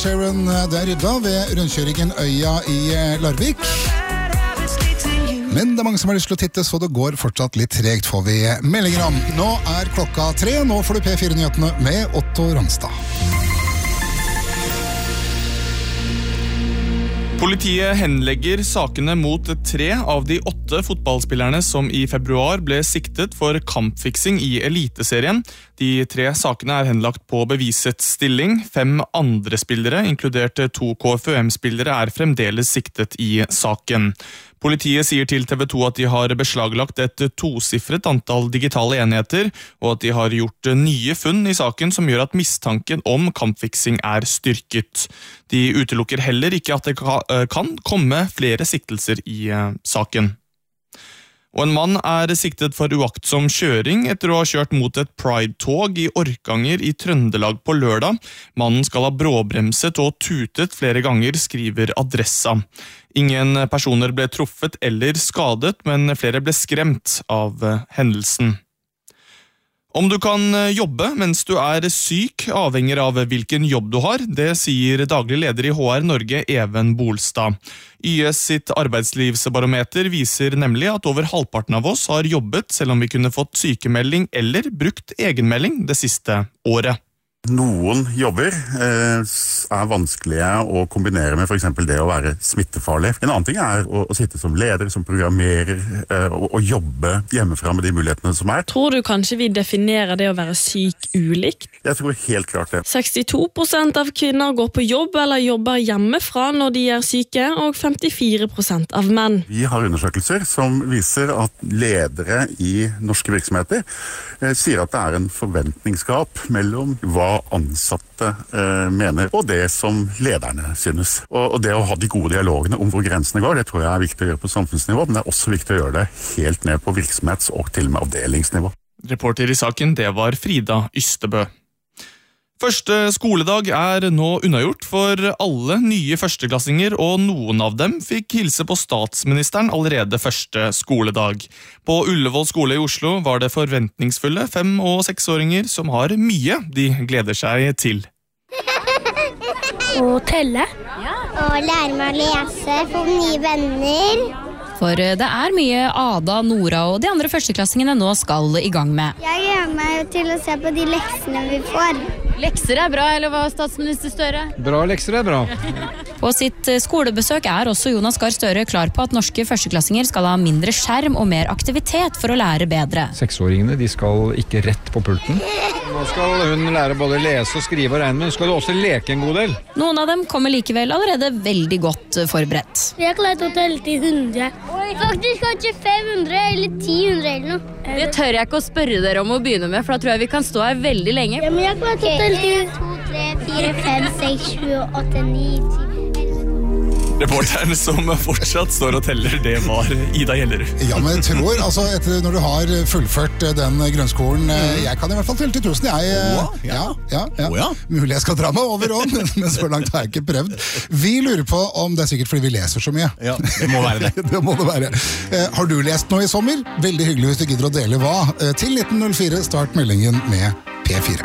Sharon, det rydda ved rundkjøringen Øya i Larvik. Men det mange som har lyst til å titte, så det går fortsatt litt tregt, får vi meldinger om. Nå klokka 3, nå får du P4-nyhetene med Otto Rangstad. Politiet henlegger sakene mot 3 av de 8 fotballspillerne som i februar ble siktet for kampfiksing i Eliteserien. De 3 sakene henlagt på bevisets stilling. 5 andre spillere, inkludert 2 KFUM-spillere, fremdeles siktet i saken. Politiet sier til TV 2 at de har beslaglagt et 2-sifret antall digitale enheter, og at de har gjort nye funn i saken som gjør at mistanken om kampfiksing styrket. De utelukker heller ikke at det kan komme flere siktelser i saken. Og en mann siktet for uaktsom kjøring etter å ha kjørt mot et Pride-tog i Orkanger i Trøndelag på lørdag. Mannen skal ha bråbremset og tutet flere ganger, skriver Adressa. Ingen personer ble truffet eller skadet, men flere ble skremt av hendelsen. Om du kan jobbe mens du syk, avhenger av hvilken jobb du har. Det sier daglig leder i HR Norge, Even Bolstad. YS sitt arbeidslivsbarometer viser nemlig at over halvparten av oss har jobbet, selv om vi kunne fått sykemelding eller brukt egenmelding det siste året. Noen jobber vanskelige å kombinere med for eksempel det å være smittefarlig. En annen ting å sitte som leder, som programmerer, og jobbe hjemmefra med de mulighetene som Tror du kanskje vi definerer det å være syk ulikt? Jeg tror helt klart det. 62% av kvinner går på jobb eller jobber hjemmefra når de syke, og 54% av menn. Vi har undersøkelser som viser at ledere i norske virksomheter sier at det en forventningsgap mellom hva ansatte mener, og det som lederne synes. Og det å ha de gode dialogene om hvor grensene går, det tror jeg viktig å gjøre på samfunnsnivå, men det også viktig å gjøre det helt ned på virksomhets- og til og med avdelingsnivå. Reporter i saken, det var Frida Ystebø. Første skoledag nå unnagjort for alle nye førsteklassinger, og noen av dem fikk hilse på statsministeren allerede første skoledag. På Ullevål skole i Oslo var det forventningsfulle 5- og 6-åringer som har mye de gleder seg til. Å telle. Og lære meg å lese, få nye venner. For det mye Ada, Nora og de andre førsteklassingene nå skal i gang med. Jeg gleder meg til å se på de leksene vi får. Lekser bra, eller hva, statsminister Støre? Bra lekser bra. På sitt skolebesøk også Jonas Gahr Støre klar på at norske førsteklassinger skal ha mindre skjerm og mer aktivitet for å lære bedre. 6-åringene, de skal ikke rett på pulten. Nå skal hun lære både lese og skrive og regne, men hun skal også leke en god del. Noen av dem kommer likevel allerede veldig godt forberedt. Jeg har klart å telle til 100. Faktisk kanskje 500 eller 1000 eller noe. Det tør jeg ikke å spørre dere om å begynne med, for da tror jeg vi kan stå her veldig lenge. Ja, men jeg har klart å telle til 2, 3, 4, 5, 6, 7, 8, 9, 10. Reporteren som fortsatt står og teller, det var Ida Gjellerud. Ja, men jeg tror, når du har fullført den grunnskolen, jeg kan i hvert fall telle til 1000, Ja. Mulig jeg skal dra meg over også, men så langt har jeg ikke prøvd. Vi lurer på om det sikkert fordi vi leser så mye. Ja, det må være det. Det må det være. Har du lest noe i sommer? Veldig hyggelig hvis du gidder å dele hva. Til 1904, start meldingen med P4.